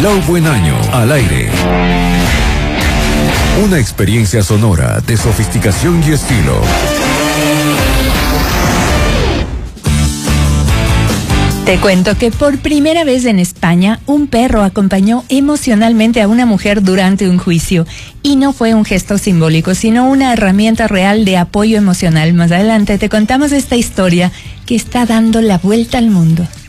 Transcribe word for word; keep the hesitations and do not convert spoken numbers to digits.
Hello Buen Año, al aire. Una experiencia sonora de sofisticación y estilo. Te cuento que por primera vez en España, un perro acompañó emocionalmente a una mujer durante un juicio. Y no fue un gesto simbólico, sino una herramienta real de apoyo emocional. Más adelante te contamos esta historia que está dando la vuelta al mundo.